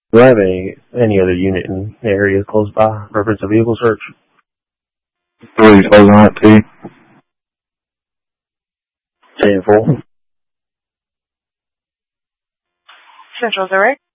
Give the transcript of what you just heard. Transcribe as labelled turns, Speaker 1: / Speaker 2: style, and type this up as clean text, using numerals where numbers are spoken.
Speaker 1: Do I have any other unit in the area close by? Reference a vehicle search?
Speaker 2: 3 closing on that T.
Speaker 1: 10-4.
Speaker 3: Central Direct.